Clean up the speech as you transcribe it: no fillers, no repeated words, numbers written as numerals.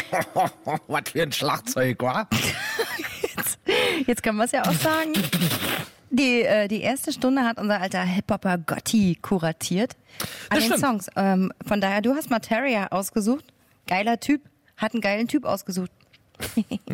Was für ein Schlagzeug, wa? Jetzt können wir es ja auch sagen. Die erste Stunde hat unser alter Hip-Hopper Gotti kuratiert an Das den stimmt. Songs. Von daher, du hast Materia ausgesucht. Geiler Typ. Hat einen geilen Typ ausgesucht.